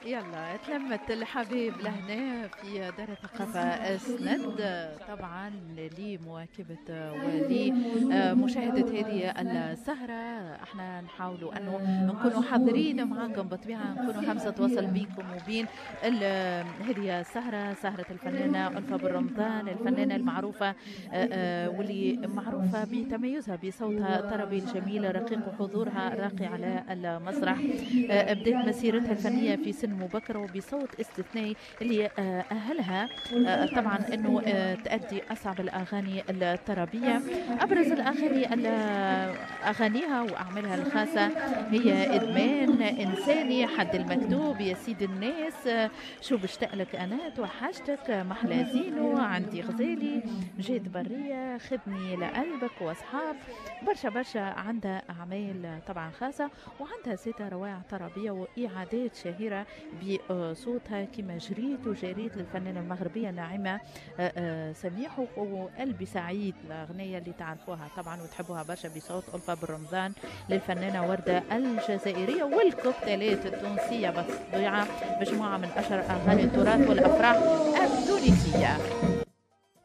يلا تلمت الحبيب لهنا في دار الثقافة أسند، طبعا لمواكبة ولمشاهدة هذه السهرة. احنا نحاولوا أنه نكونوا حاضرين معاكم بطبيعة، نكونوا همزة وصل بينكم وبين هذه السهرة، سهرة الفنانة ألفة بن رمضان، الفنانة المعروفة واللي معروفة بتميزها بصوتها الطربي الجميل رقيق وحضورها الراقي على المسرح. بدأت مسيرتها الفنية في سن مبكر وبصوت استثنائي اللي أهلها طبعا أنه تأدي أصعب الأغاني الطربية. أبرز الأغاني أغانيها وأعمالها الخاصة هي إدمان إنساني، حد المكتوب، يا سيد الناس، شو بشتاق لك أنا، توحشتك، محلى زينو، عندي غزالي، جيت برية، خدني لقلبك، وأصحاب. برشا برشا عندها أعمال طبعا خاصة، وعندها ستة روايع طربية وإعادات شهيرة بصوتها كما جريت وجريت للفنانة المغربية ناعمة سميح، وقلبي سعيد الأغنية اللي تعرفوها طبعا وتحبوها برشا بصوت ألفة بن رمضان للفنانة وردة الجزائرية، والكوكتيلات التونسية بطبيعة مجموعة من أشهر أغاني التراث والأفراح التونسية.